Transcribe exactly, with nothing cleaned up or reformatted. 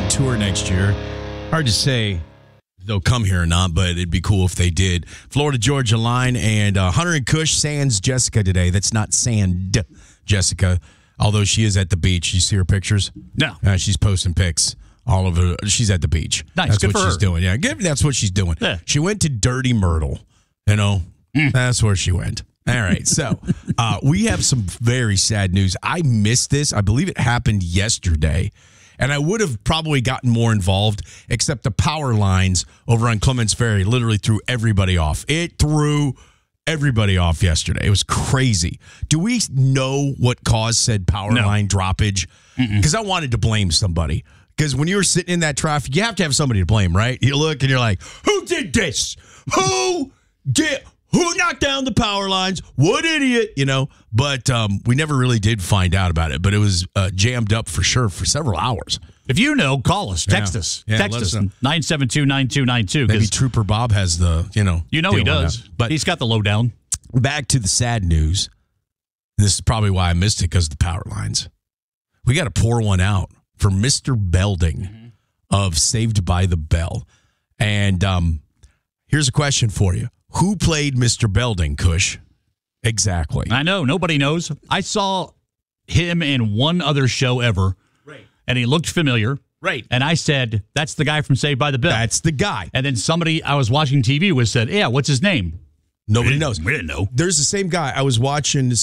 on tour next year. Hard to say they'll come here or not, but it'd be cool if they did. Florida Georgia line and uh, Hunter and Kush sans Jessica today. That's not sand Jessica, although she is at the beach. You see her pictures? No. Uh, she's posting pics all over. She's at the beach. Nice. That's Good what for she's her. doing. Yeah, good. That's what she's doing. Yeah. She went to Dirty Myrtle. You know, mm. that's where she went. All right. So uh, we have some very sad news. I missed this. I believe it happened yesterday. And I would have probably gotten more involved, except the power lines over on Clements Ferry literally threw everybody off. It threw everybody off yesterday. It was crazy. Do we know what caused said power No. line droppage? Because I wanted to blame somebody. Because when you're sitting in that traffic, you have to have somebody to blame, right? You look and you're like, who did this? Who did... Who knocked down the power lines? What idiot, you know? But um, we never really did find out about it. But it was uh, jammed up for sure for several hours. If you know, call us. Text Yeah. us. Yeah, Text let us. us know. nine seven two, nine two nine two. Maybe Trooper Bob has the, you know. You know he deal on does. that. But he's got the lowdown. back to the sad news. This is probably why I missed it, because of the power lines. We got to pour one out for Mister Belding mm-hmm. of Saved by the Bell. And um, here's a question for you. Who played Mister Belding, Kush? Exactly. I know. Nobody knows. I saw him in one other show ever. Right. And he looked familiar. Right. And I said, that's the guy from Saved by the Bell. That's the guy. And then somebody I was watching T V was said, yeah, what's his name? Nobody we knows. We didn't know. There's the same guy. I was watching